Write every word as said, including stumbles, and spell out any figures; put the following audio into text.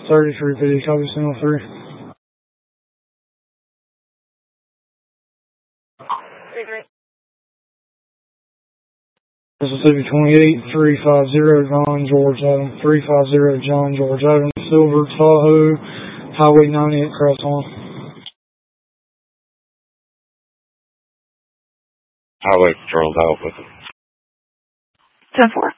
thirty-three P D, copy single three. Mississippi twenty-eight, three five zero, John George Adams, three five zero, John George Adams, Silver, Tahoe, Highway ninety-eight, Crossline. Highway Patrol, help with it. ten four.